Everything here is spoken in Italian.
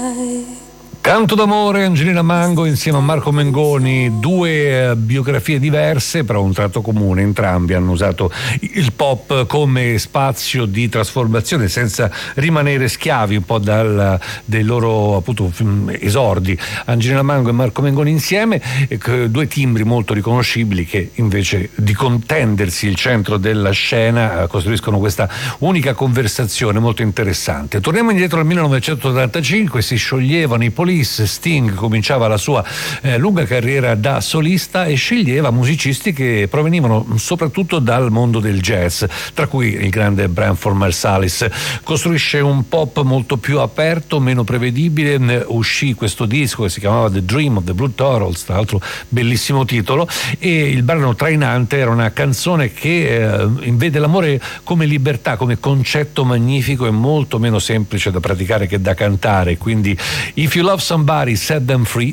Canto d'amore, Angelina Mango insieme a Marco Mengoni, due biografie diverse però un tratto comune. Entrambi hanno usato il pop come spazio di trasformazione senza rimanere schiavi un po' dei loro appunto esordi. Angelina Mango e Marco Mengoni insieme, due timbri molto riconoscibili che invece di contendersi il centro della scena costruiscono questa unica conversazione molto interessante. Torniamo indietro al 1985, si scioglievano i Police. Sting cominciava la sua lunga carriera da solista e sceglieva musicisti che provenivano soprattutto dal mondo del jazz, tra cui il grande Branford Marsalis. Costruisce un pop molto più aperto, meno prevedibile. Uscì questo disco che si chiamava The Dream of the Blue Turtles, tra l'altro bellissimo titolo, e il brano trainante era una canzone che vede l'amore come libertà, come concetto magnifico e molto meno semplice da praticare che da cantare. Quindi If You Love Somebody, Set Them Free,